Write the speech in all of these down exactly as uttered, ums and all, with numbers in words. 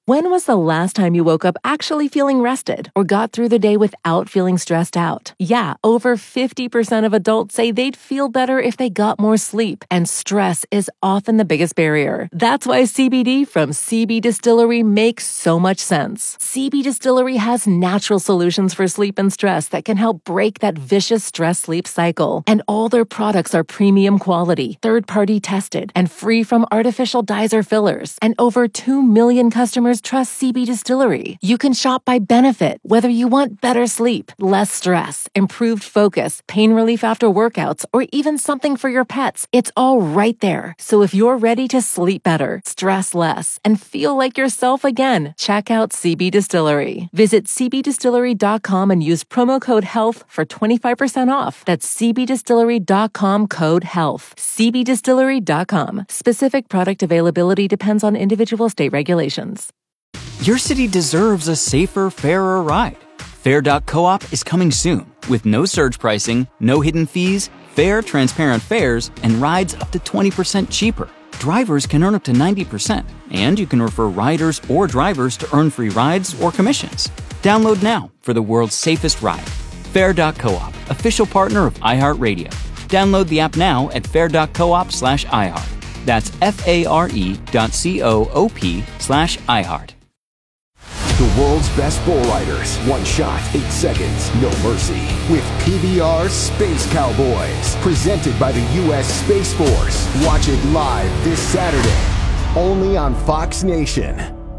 When was the last time you woke up actually feeling rested or got through the day without feeling stressed out? Yeah, over fifty percent of adults say they'd feel better if they got more sleep, and stress is often the biggest barrier. That's why C B D from C B Distillery makes so much sense. C B Distillery has natural solutions for sleep and stress that can help break that vicious stress-sleep cycle. And all their products are premium quality, third-party tested, and free from artificial dyes or fillers. And over two million customers trust C B Distillery. You can shop by benefit, whether you want better sleep, less stress, improved focus, pain relief after workouts, or even something for your pets. It's all right there. So if you're ready to sleep better, stress less, and feel like yourself again, check out C B Distillery. Visit c b distillery dot com and use promo code HEALTH for twenty-five percent off. That's c b distillery dot com code HEALTH. c b distillery dot com. Specific product availability depends on individual state regulations. Your city deserves a safer, fairer ride. Fair dot coop is coming soon with no surge pricing, no hidden fees, fair, transparent fares, and rides up to twenty percent cheaper. Drivers can earn up to ninety percent, and you can refer riders or drivers to earn free rides or commissions. Download now for the world's safest ride. Fair dot coop, official partner of iHeartRadio. Download the app now at fair dot coop slash iHeart. That's F-A-R-E dot C-O-O-P slash iHeart. The world's best bull riders. One shot, eight seconds, no mercy. With P B R Space Cowboys. Presented by the U S Space Force. Watch it live this Saturday. Only on Fox Nation.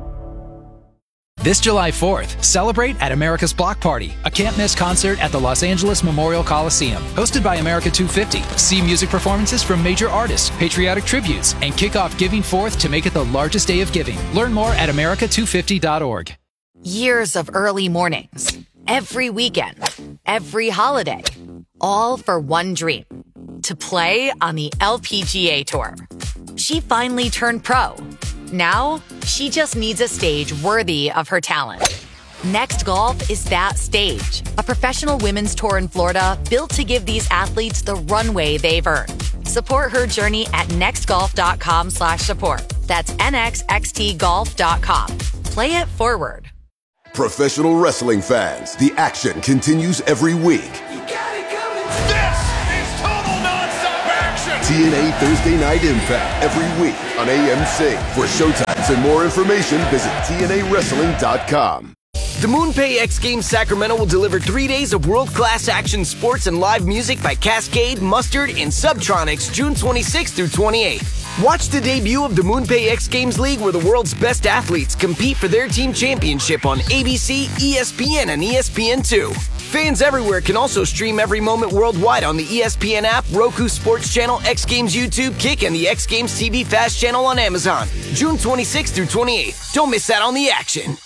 This July fourth, celebrate at America's Block Party, a can't-miss concert at the Los Angeles Memorial Coliseum. Hosted by America two fifty. See music performances from major artists, patriotic tributes, and kick off Giving Forth to make it the largest day of giving. Learn more at america two fifty dot org. Years of early mornings, every weekend, every holiday, all for one dream, to play on the L P G A Tour. She finally turned pro. Now, she just needs a stage worthy of her talent. Next Golf is that stage, a professional women's tour in Florida built to give these athletes the runway they've earned. Support her journey at nextgolf.com slash support. That's nxxt golf dot com. Play it forward. Professional wrestling fans, the action continues every week. You got it coming. This is total nonstop action. T N A Thursday Night Impact every week on A M C. For showtimes and more information, visit T N A wrestling dot com. The MoonPay X Games Sacramento will deliver three days of world-class action sports and live music by Cascade, Mustard, and Subtronics June twenty-sixth through twenty-eighth. Watch the debut of the MoonPay X Games League, where the world's best athletes compete for their team championship on A B C, E S P N, and E S P N two. Fans everywhere can also stream every moment worldwide on the E S P N app, Roku Sports Channel, X Games YouTube, Kick, and the X Games T V Fast Channel on Amazon. June twenty-sixth through twenty-eighth. Don't miss out on the action.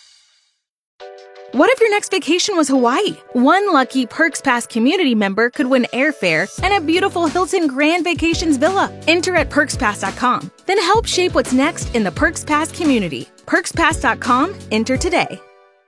What if your next vacation was Hawaii? One lucky Perks Pass community member could win airfare and a beautiful Hilton Grand Vacations villa. Enter at perks pass dot com. Then help shape what's next in the Perks Pass community. perks pass dot com. Enter today.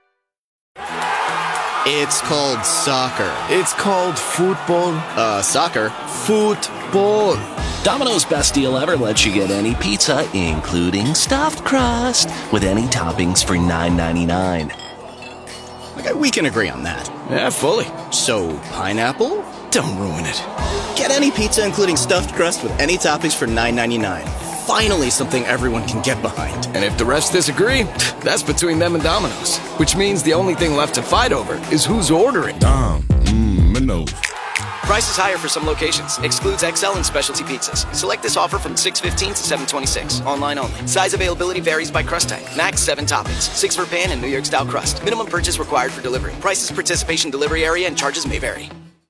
It's called soccer. It's called football. Uh, soccer. Football. Domino's Best Deal Ever lets you get any pizza, including stuffed crust, with any toppings for nine ninety-nine. Okay, we can agree on that. Yeah, fully. So, pineapple? Don't ruin it. Get any pizza including stuffed crust with any toppings for nine ninety-nine. Finally something everyone can get behind. And if the rest disagree, that's between them and Domino's. Which means the only thing left to fight over is who's ordering. Dom, mmm, no. Price is higher for some locations. Excludes X L and specialty pizzas. Select this offer from six fifteen to seven twenty-six. Online only. Size availability varies by crust type. Max seven toppings. Six for pan and New York style crust. Minimum purchase required for delivery. Prices, participation, delivery area, and charges may vary.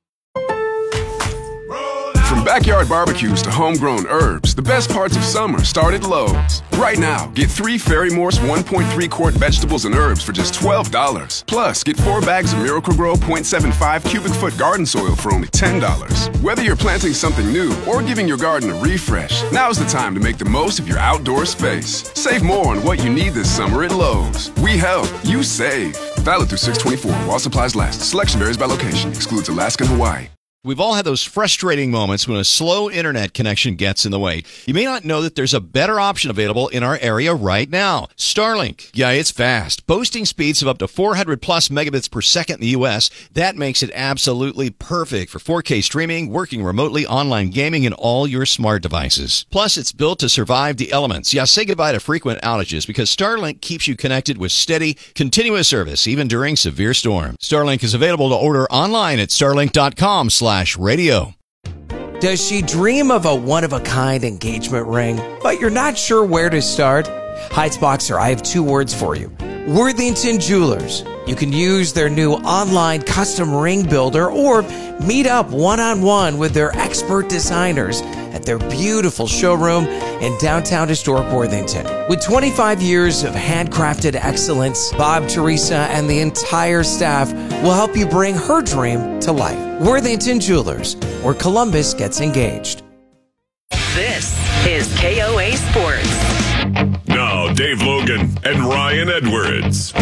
From backyard barbecues to homegrown herbs, the best parts of summer start at Lowe's. Right now, get three Fairy Morse one point three quart vegetables and herbs for just twelve dollars. Plus, get four bags of Miracle-Gro point seven five cubic foot garden soil for only ten dollars. Whether you're planting something new or giving your garden a refresh, now's the time to make the most of your outdoor space. Save more on what you need this summer at Lowe's. We help, you save. Valid through six twenty-four while supplies last. Selection varies by location. Excludes Alaska and Hawaii. We've all had those frustrating moments when a slow internet connection gets in the way. You may not know that there's a better option available in our area right now. Starlink. Yeah, it's fast. Boasting speeds of up to four hundred plus megabits per second in the U S. That makes it absolutely perfect for four K streaming, working remotely, online gaming, and all your smart devices. Plus, it's built to survive the elements. Yeah, say goodbye to frequent outages because Starlink keeps you connected with steady, continuous service, even during severe storms. Starlink is available to order online at starlink.com slash radio. Does she dream of a one-of-a-kind engagement ring, but you're not sure where to start? Heights Boxer, I have two words for you. Worthington Jewelers. You can use their new online custom ring builder or meet up one-on-one with their expert designers at their beautiful showroom in downtown historic Worthington. With twenty-five years of handcrafted excellence, Bob, Teresa, and the entire staff will help you bring her dream to life. Worthington Jewelers, where Columbus gets engaged. This is K O A Sports. Now, Dave Logan and Ryan Edwards.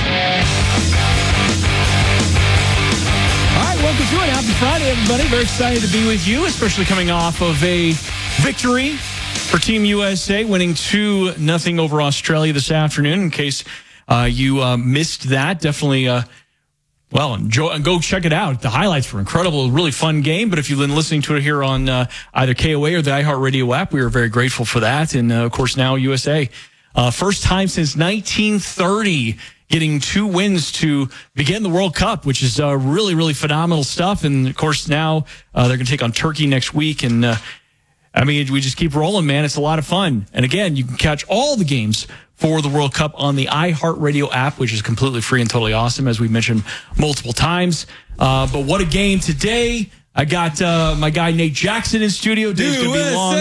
Welcome to it. Happy Friday, everybody. Very excited to be with you, especially coming off of a victory for Team U S A, winning two nothing over Australia this afternoon. In case uh, you uh, missed that, definitely, uh, well, enjoy, go check it out. The highlights were incredible. Really fun game. But if you've been listening to it here on uh, either K O A or the iHeartRadio app, we are very grateful for that. And, uh, of course, now U S A. Uh, first time since nineteen thirty getting two wins to begin the World Cup, which is uh, really, really phenomenal stuff. And, of course, now uh, they're going to take on Turkey next week. And, uh, I mean, we just keep rolling, man. It's a lot of fun. And, again, you can catch all the games for the World Cup on the iHeartRadio app, which is completely free and totally awesome, as we mentioned multiple times. Uh, but what a game today. I got uh, my guy Nate Jackson in studio. Dave's going to be long.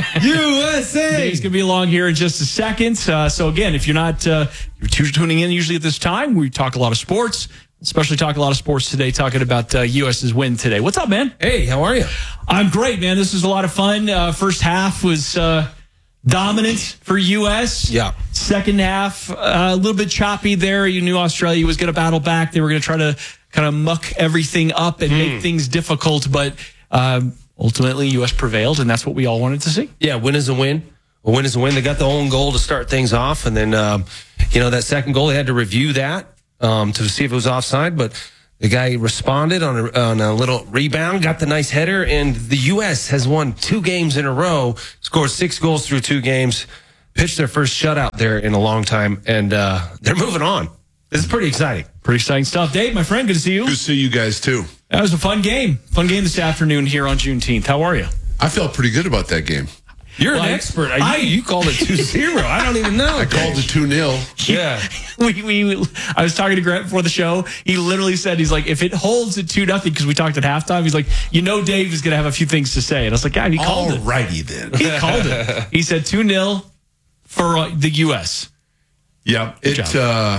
U S A! Dave's going to be along here in just a second. Uh, so, again, if you're not uh, you're tuning in usually at this time, we talk a lot of sports, especially talk a lot of sports today, talking about uh, U S's win today. What's up, man? Hey, how are you? I'm great, man. This was a lot of fun. Uh, first half was uh, dominant for U S. Yeah. Second half, uh, a little bit choppy there. You knew Australia was going to battle back. They were going to try to kind of muck everything up and mm. make things difficult, but um, ultimately U S prevailed, and that's what we all wanted to see. Yeah, win is a win. A win is a win. They got the own goal to start things off, and then, um, you know, that second goal, they had to review that um, to see if it was offside, but the guy responded on a, on a little rebound, got the nice header, and the U S has won two games in a row, scored six goals through two games, pitched their first shutout there in a long time, and uh, they're moving on. This is pretty exciting. Pretty exciting stuff. Dave, my friend, good to see you. Good to see you guys, too. That was a fun game. Fun game this afternoon here on Juneteenth. How are you? I felt pretty good about that game. You're well, an I, expert. I, you called it two zero. I don't even know. I called it two nil. Yeah. we, we, I was talking to Grant before the show. He literally said, he's like, if it holds at two nothing, because we talked at halftime, he's like, you know Dave is going to have a few things to say. And I was like, yeah, he called it. Alrighty then. He called it. He said two nil for uh, the U S. Yeah. Good it, uh,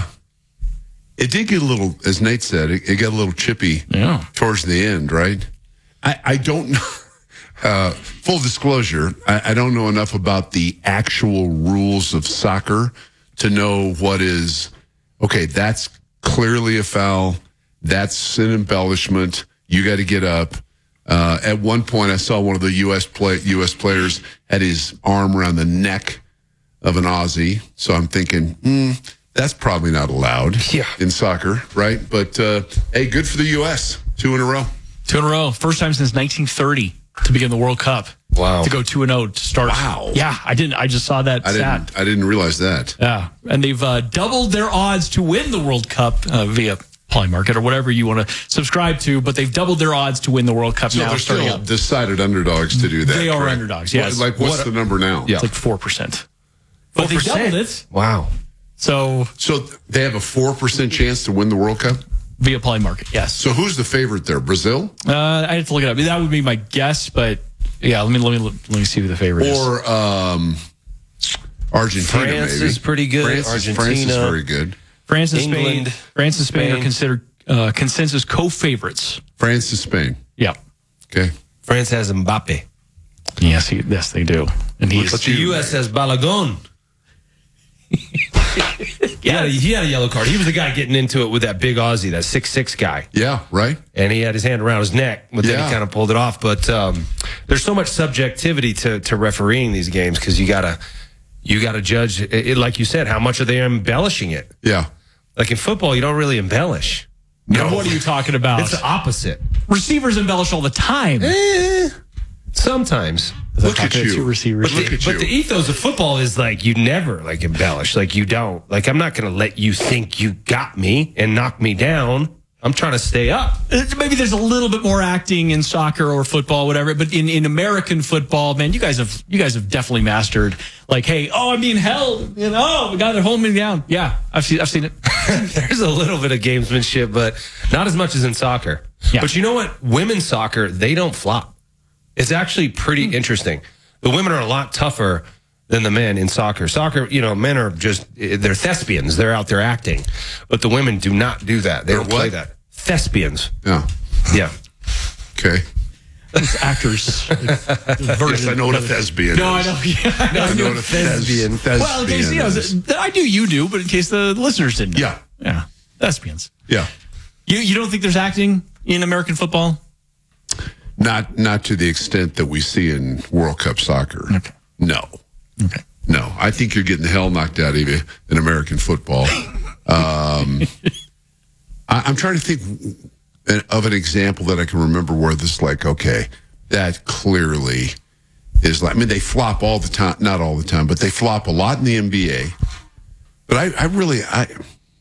it did get a little, as Nate said, it, it got a little chippy yeah. towards the end, right? I, I don't know. Uh, full disclosure, I, I don't know enough about the actual rules of soccer to know what is, okay, that's clearly a foul. That's an embellishment. You got to get up. Uh, at one point, I saw one of the U S play, U S players had his arm around the neck of an Aussie. So I'm thinking, hmm, that's probably not allowed yeah. in soccer, right? But, uh, hey, good for the U S. Two in a row. Two in a row. First time since nineteen thirty. To begin the World Cup. Wow. To go two and oh to start. Wow. Yeah, I didn't I just saw that I stat. didn't I didn't realize that. Yeah. And they've uh, doubled their odds to win the World Cup uh, via Polymarket or whatever you want to subscribe to, but they've doubled their odds to win the World Cup so now. They're still up. decided underdogs to do that. They are correct? underdogs, yes. What, like what's what, the number now? Yeah. It's like four percent. But they doubled it. Wow. So So they have a four percent chance to win the World Cup? Via Polymarket, yes. So who's the favorite there? Brazil? Uh, I have to look it up. That would be my guess, but yeah, let me let me let me see who the favorite is. Or um, Argentina. France maybe. is pretty good. France, Argentina, France is very good. France and England, Spain. France and Spain, Spain. are considered uh, consensus co-favorites. France and Spain. Yeah. Okay. France has Mbappe. Yes, he, yes, they do. And he's but the U S has Balogun. He, had a, he had a yellow card. He was the guy getting into it with that big Aussie, that six six guy. Yeah, right. And he had his hand around his neck, but then Yeah. he kind of pulled it off. But um, there's so much subjectivity to, to refereeing these games because you gotta you gotta judge it, it, like you said, how much are they embellishing it? Yeah. Like in football, you don't really embellish. No. What are you talking about? It's the opposite. Receivers embellish all the time. Eh, sometimes. Look at you. Receivers. But, the, but the ethos of football is like you never like embellish. Like you don't. Like I'm not going to let you think you got me and knock me down. I'm trying to stay up. Maybe there's a little bit more acting in soccer or football, whatever. But in, in American football, man, you guys have you guys have definitely mastered. Like, hey, oh, I'm being held. You know, oh, we got it holding me down. Yeah, I've seen I've seen it. There's a little bit of gamesmanship, but not as much as in soccer. Yeah. But you know what? Women's soccer, they don't flop. It's actually pretty interesting. The women are a lot tougher than the men in soccer. Soccer, you know, men are just, they're thespians. They're out there acting. But the women do not do that. They They're don't play what? that. Thespians. Yeah. Yeah. Okay. It's actors. Yes, I know what a thespian is. No, I know. Yeah, I know, I know what a Thespian. thespian. Well, in case, you know, is. I do, you do, but in case the listeners didn't know. Yeah. Yeah. Thespians. Yeah. You you don't think there's acting in American football? Not not to the extent that we see in World Cup soccer. Okay. No. Okay. No. I think you're getting the hell knocked out of you in American football. um, I, I'm trying to think of an example that I can remember where this is like, okay, that clearly is like, I mean, they flop all the time, not all the time, but they flop a lot in the N B A. But I, I really, I,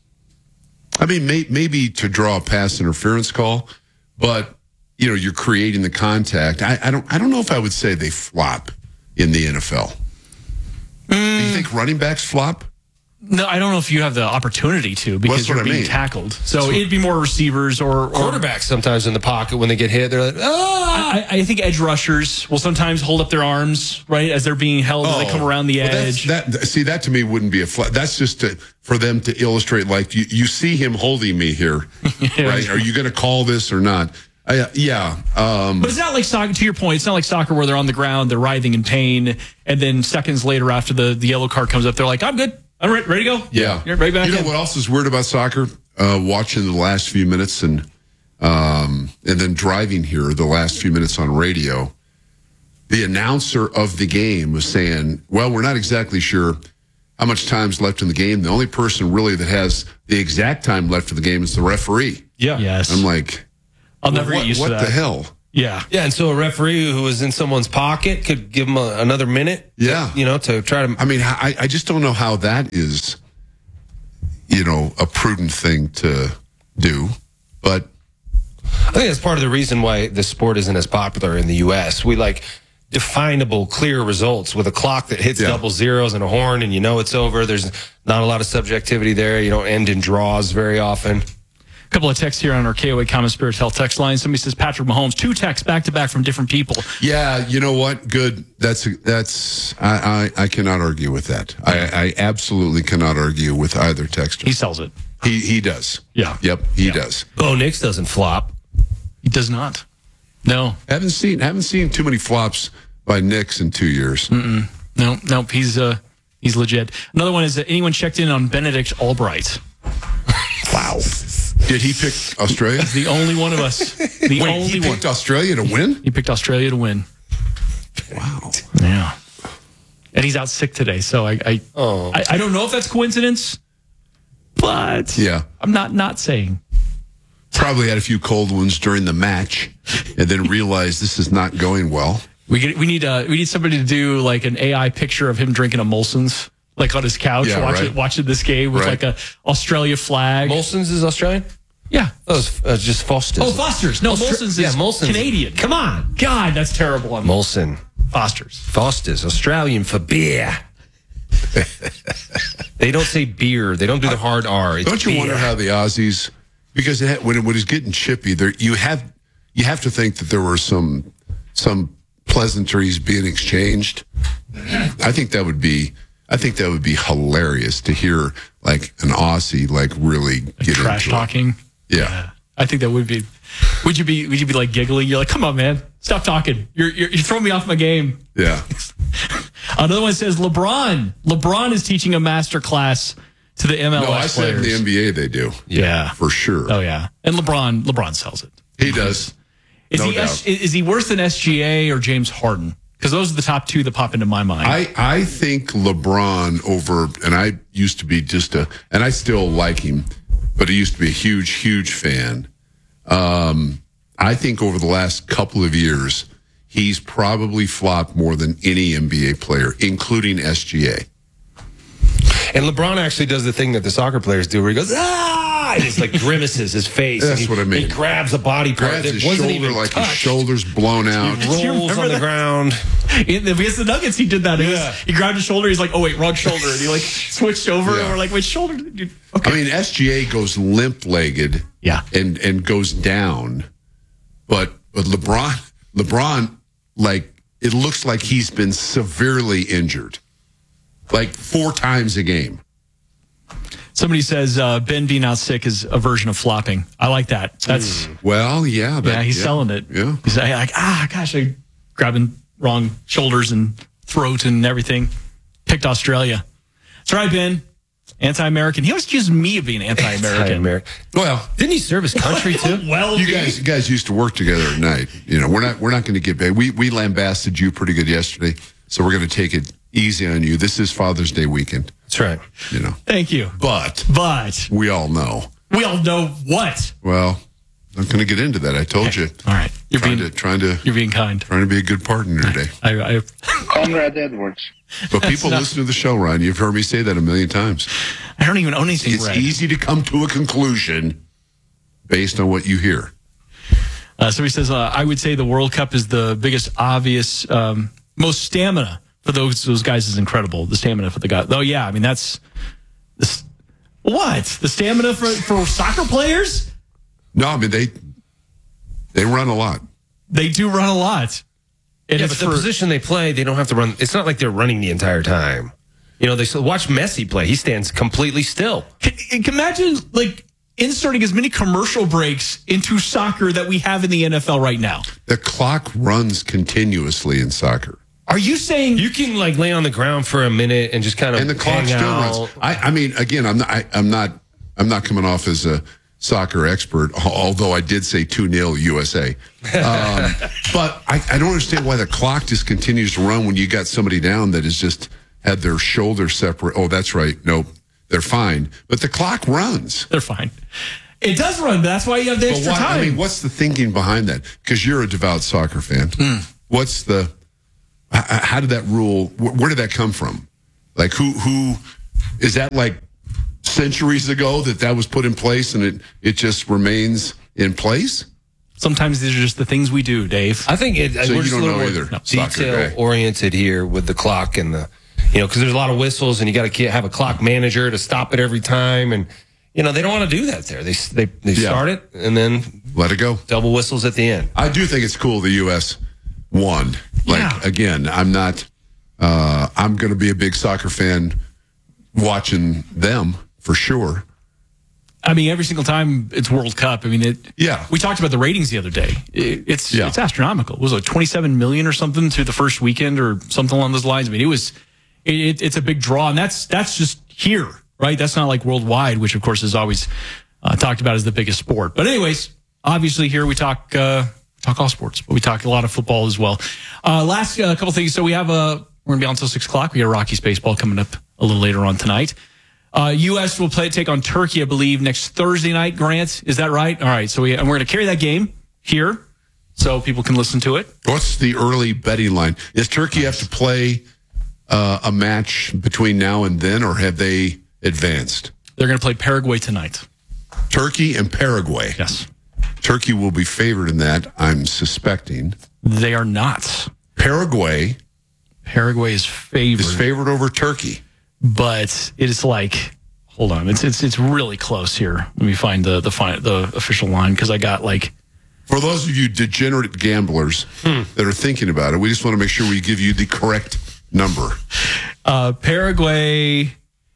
I mean, may, maybe to draw a pass interference call, but you know, you're creating the contact. I, I don't, I don't know if I would say they flop in the N F L. Mm. Do you think running backs flop? No, I don't know if you have the opportunity to because That's what you're I being mean. tackled. So it'd be more receivers or, or Quarterbacks sometimes in the pocket when they get hit, they're like, oh. I, I think edge rushers will sometimes hold up their arms right as they're being held as they come around the well, edge. That's, that see, that to me wouldn't be a flop. That's just to, for them to illustrate, like you, you see him holding me here, Yeah. right? Are you going to call this or not? Uh, yeah. Um, But it's not like soccer, to your point, it's not like soccer where they're on the ground, they're writhing in pain, and then seconds later after the, the yellow card comes up, they're like, I'm good. I'm ready, ready to go. Yeah. You're right back You know in. what else is weird about soccer? Uh, watching the last few minutes and um, and then driving here the last few minutes on radio, the announcer of the game was saying, well, we're not exactly sure how much time's left in the game. The only person really that has the exact time left in the game is the referee. Yeah. Yes. I'm like, I'll never what, get used what to that. the hell? Yeah. Yeah, and so a referee who was in someone's pocket could give him a, another minute. Yeah. You know, to try to. I mean, I, I just don't know how that is, you know, a prudent thing to do. But I think that's part of the reason why the sport isn't as popular in the U S. We like definable, clear results with a clock that hits Yeah. double zeros and a horn, and you know it's over. There's not a lot of subjectivity there. You don't end in draws very often. A couple of texts here on our K O A Common Spirits Health text line. Somebody says Patrick Mahomes, two texts back to back from different people. yeah, you know what? Good. That's that's. I I, I cannot argue with that. I, I absolutely cannot argue with either texter. He sells it. He he does. Yeah. Yep. He does. Bo Nix doesn't flop. He does not. No. Haven't seen haven't seen too many flops by Knicks in two years. Mm-mm. No. Nope. He's uh he's legit. Another one is uh, anyone checked in on Benedict Albright? Wow. Did he pick Australia? He's the only one of us. The Wait, only he one. picked Australia to win? He picked Australia to win. Wow. Yeah. And he's out sick today, so I I, Oh. I I don't know if that's coincidence, but Yeah. I'm not not saying. Probably had a few cold ones during the match, and then realized this is not going well. We get, we need uh we need somebody to do like an A I picture of him drinking a Molson's, like on his couch, Yeah, watching right. watching this game with Right. like a Australia flag. Molson's is Australian? Yeah. Oh, it's uh, just Foster's. Oh, Foster's. No, Austra- Molson's is yeah, Molson's. Canadian. Come on. God, that's terrible on Molson. Foster's. Foster's, Australian for beer. They don't say beer. They don't do the hard R. It's Don't you beer. wonder how the Aussies, because it, when it, when it's getting chippy, there you have you have to think that there were some some pleasantries being exchanged. I think that would be I think that would be hilarious to hear like an Aussie like really Like get trash into it. talking. Yeah. I think that would be. Would you be? Would you be like giggling? You're like, come on, man, stop talking. You're you're, you're throwing me off my game. Yeah. Another one says LeBron. LeBron is teaching a master class to the M L S No, I said in players. the N B A they do. Yeah. For sure. Oh, yeah. And LeBron LeBron sells it. He does. Is, No he doubt. S, is he worse than S G A or James Harden? Because those are the top two that pop into my mind. I, I think LeBron over, and I used to be just a, and I still like him, but I used to be a huge, huge fan. Um, I think over the last couple of years, he's probably flopped more than any N B A player, including S G A. And LeBron actually does the thing that the soccer players do where he goes, ah, and he's like grimaces his face. That's and he, what I mean. He grabs a body part Grabs that his wasn't shoulder even like touched. his shoulder's blown out. He rolls on the that? ground. In, against the Nuggets, he did that. He, Yeah. was, he grabbed his shoulder. He's like, oh, wait, wrong shoulder. And he like switched over. Yeah. And we're like, which shoulder? Did you? I mean, S G A goes limp-legged, yeah, and and goes down, but but LeBron, LeBron, like it looks like he's been severely injured, like four times a game. Somebody says uh, Ben being out sick is a version of flopping. I like that. That's mm. well, yeah, that, yeah. He's yeah, selling it. Yeah, he's like, ah, gosh, I grabbing wrong shoulders and throat and everything. Picked Australia. That's right, Ben. Anti-American. He always accuses me of being anti-American. Anti-American. Well, didn't he serve his country too? Well, you guys, you guys used to work together at night. You know, we're not we're not going to get back. We we lambasted you pretty good yesterday, so we're going to take it easy on you. This is Father's Day weekend. That's right. You know. Thank you. But but we all know. We all know what. Well, I'm going to get into that. I told okay. you. All right. You're trying being to trying to you're being kind. Trying to be a good partner today. I, I Conrad Edwards. But people not, listen to the show, Ryan. You've heard me say that a million times. I don't even own anything. It's red. easy to come to a conclusion based on what you hear. Uh, somebody says, uh, I would say the World Cup is the biggest, obvious, um, most stamina for those those guys is incredible. The stamina for the guys. Oh, yeah. I mean, that's this, what? The stamina for, for soccer players? No, I mean, they they run a lot. They do run a lot. And yeah, it's but the for, position they play, they don't have to run. It's not like they're running the entire time. You know, they still watch Messi play. He stands completely still. Can, can imagine, like, inserting as many commercial breaks into soccer that we have in the N F L right now. The clock runs continuously in soccer. Are you saying you can like lay on the ground for a minute and just kind of and the clock hang still out. runs? I, I mean, again, I'm not. I, I'm not. I'm not coming off as a soccer expert, although I did say two nil U S A. Um, but I, I don't understand why the clock just continues to run when you got somebody down that has just had their shoulder separate. Oh, that's right. Nope, they're fine. But the clock runs. They're fine. It does run, but that's why you have the But extra why, time. I mean, what's the thinking behind that? Because you're a devout soccer fan. Mm. What's the? h- How did that rule? wh- Where did that come from? Like who? Who is that? Like centuries ago that that was put in place, and it it just remains in place. Sometimes these are just the things we do, Dave. I think it, So we're you just don't a little know more either, soccer detail guy. oriented here with the clock and the, you know, because there's a lot of whistles and you got to have a clock manager to stop it every time, and you know they don't want to do that there. They they they Yeah. start it and then Let it go. double whistles at the end. I do think it's cool the U S won. Like Yeah. again, I'm not. Uh, I'm going to be a big soccer fan watching them for sure. I mean, every single time it's World Cup. I mean, it. Yeah. We talked about the ratings the other day. It, it's Yeah. it's astronomical. It was like twenty-seven million or something through the first weekend or something along those lines. I mean, it was. It, it's a big draw, and that's that's just here, right? That's not like worldwide, which of course is always uh, talked about as the biggest sport. But anyways, obviously here we talk uh, talk all sports, but we talk a lot of football as well. Uh, last uh, couple things. So we have a we're gonna be on until six o'clock. We have Rockies baseball coming up a little later on tonight. Uh, U S will play take on Turkey, I believe, next Thursday night. Grant, is that right? All right. So we and we're going to carry that game here, so people can listen to it. What's the early betting line? Does Turkey have to play uh, a match between now and then, or have they advanced? They're going to play Paraguay tonight. Turkey and Paraguay. Yes. Turkey will be favored in that, I'm suspecting. They are not. Paraguay Paraguay is favored. is favored over Turkey. But it is like, hold on, it's it's it's really close here. Let me find the the fi- the official line because I got like. For those of you degenerate gamblers Hmm. that are thinking about it, we just want to make sure we give you the correct number. Uh, Paraguay,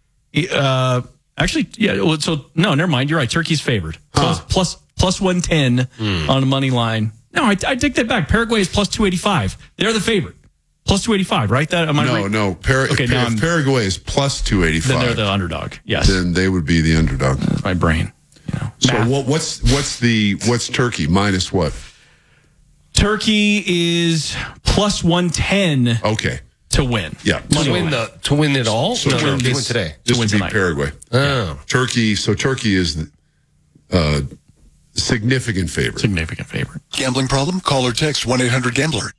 uh, actually, yeah. well, So no, never mind. You're right. Turkey's favored. Plus plus plus one ten on the money line. No, I, I take that back. Paraguay is plus two eighty five. They're the favorite. Plus two eighty-five, right? That am I no, right? no. Par- okay, if, now if I'm, Paraguay is plus two eighty-five. Then they're the underdog. Yes. Then they would be the underdog. That's my brain. You know, so math. what, what's what's the what's Turkey minus what? Turkey is plus one ten. Okay. To win. Yeah. To win the to win it all. So no, no, Turkey to win today. Just to win to beat tonight. Paraguay. Oh. Turkey. So Turkey is the uh, significant favorite. Significant favorite. Gambling problem? Call or text one eight hundred gambler.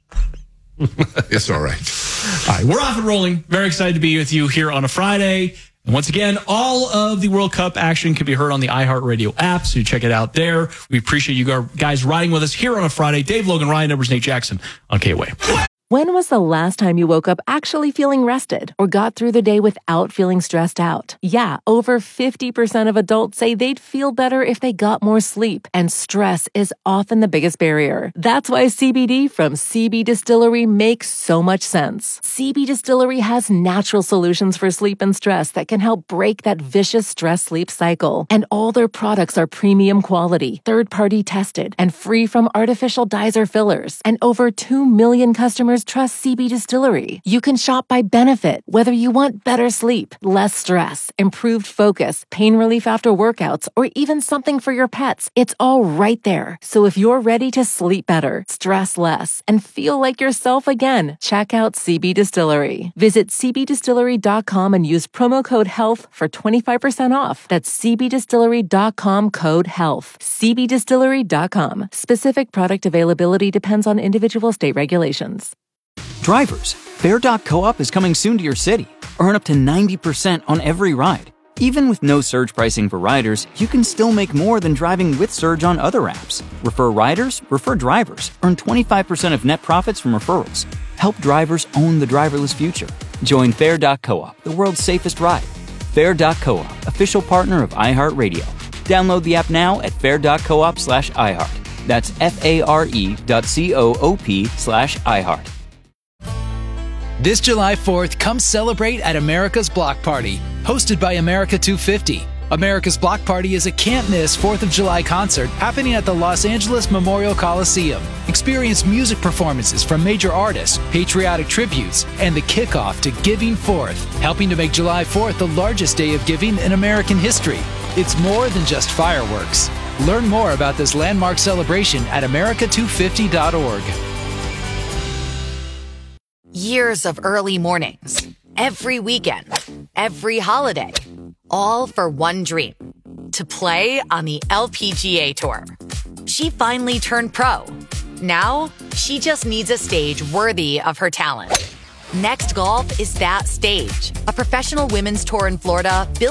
It's all right. All right, we're off and rolling. Very excited to be with you here on a Friday. And once again, all of the World Cup action can be heard on the iHeartRadio app, so you check it out there. We appreciate you guys riding with us here on a Friday. Dave Logan, Ryan Edwards, Nate Jackson on K O A. When was the last time you woke up actually feeling rested or got through the day without feeling stressed out? Yeah, over fifty percent of adults say they'd feel better if they got more sleep, and stress is often the biggest barrier. That's why C B D from C B Distillery makes so much sense. C B Distillery has natural solutions for sleep and stress that can help break that vicious stress-sleep cycle. And all their products are premium quality, third-party tested, and free from artificial dyes or fillers. And over two million customers trust C B Distillery. You can shop by benefit, whether you want better sleep, less stress, improved focus, pain relief after workouts, or even something for your pets. It's all right there. So if you're ready to sleep better, stress less, and feel like yourself again, check out C B Distillery. Visit c b distillery dot com and use promo code HEALTH for twenty-five percent off. That's c b distillery dot com code HEALTH. c b distillery dot com. Specific product availability depends on individual state regulations. Drivers, Fair dot Co-op is coming soon to your city. Earn up to ninety percent on every ride. Even with no surge pricing for riders, you can still make more than driving with Surge on other apps. Refer riders, refer drivers. Earn twenty-five percent of net profits from referrals. Help drivers own the driverless future. Join Fair dot Co-op, the world's safest ride. Fair dot Co-op, official partner of iHeartRadio. Download the app now at fair dot coop slash iHeart. That's F-A-R-E dot C-O-O-P slash iHeart. This July fourth, come celebrate at America's Block Party, hosted by America two fifty. America's Block Party is a can't-miss fourth of July concert happening at the Los Angeles Memorial Coliseum. Experience music performances from major artists, patriotic tributes, and the kickoff to Giving Fourth, helping to make July fourth the largest day of giving in American history. It's more than just fireworks. Learn more about this landmark celebration at america two fifty dot org. Years of early mornings, every weekend, every holiday, all for one dream, to play on the L P G A Tour. She finally turned pro. Now, she just needs a stage worthy of her talent. Next Golf is that stage, a professional women's tour in Florida built